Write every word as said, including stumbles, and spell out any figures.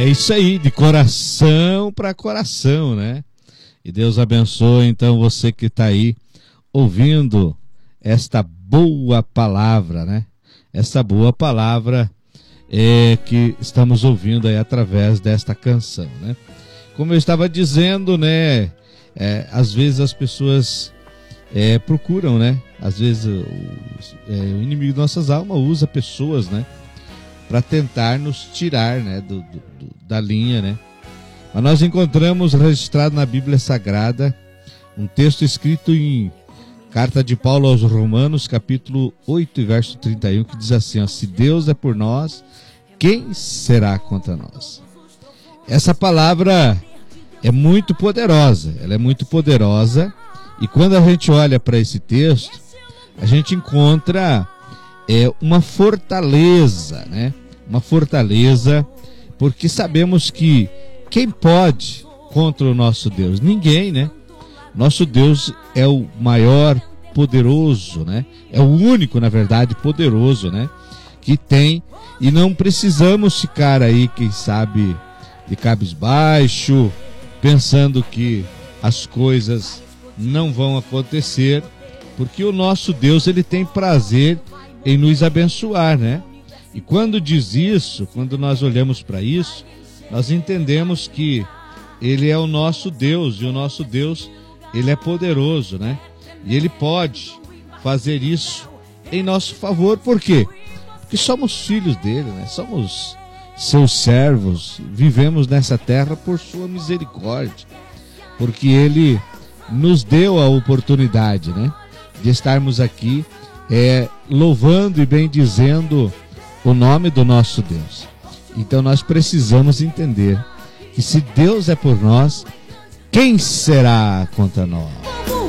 É isso aí, de coração para coração, né? E Deus abençoe, então, você que está aí ouvindo esta boa palavra, né? Esta boa palavra é, que estamos ouvindo aí através desta canção, né? Como eu estava dizendo, né? É, às vezes as pessoas é, procuram, né? Às vezes o, é, o inimigo de nossas almas usa pessoas, né? Para tentar nos tirar, né? Do, do, do, da linha, né? Mas nós encontramos registrado na Bíblia Sagrada um texto escrito em Carta de Paulo aos Romanos, capítulo oito, verso trinta e um, que diz assim, ó, se Deus é por nós, quem será contra nós? Essa palavra é muito poderosa, ela é muito poderosa, e quando a gente olha para esse texto, a gente encontra é, uma fortaleza, né? Uma fortaleza, porque sabemos que quem pode contra o nosso Deus? Ninguém, né? Nosso Deus é o maior poderoso, né? É o único, na verdade, poderoso, né? Que tem, e não precisamos ficar aí, quem sabe, de cabisbaixo, pensando que as coisas não vão acontecer, porque o nosso Deus, ele tem prazer em nos abençoar, né? E quando diz isso, quando nós olhamos para isso, nós entendemos que ele é o nosso Deus, e o nosso Deus, ele é poderoso, né? E ele pode fazer isso em nosso favor. Por quê? Porque somos filhos dele, né? Somos seus servos, vivemos nessa terra por sua misericórdia, porque ele nos deu a oportunidade, né? De estarmos aqui é, louvando e bendizendo o nome do nosso Deus. Então nós precisamos entender que se Deus é por nós, quem será contra nós?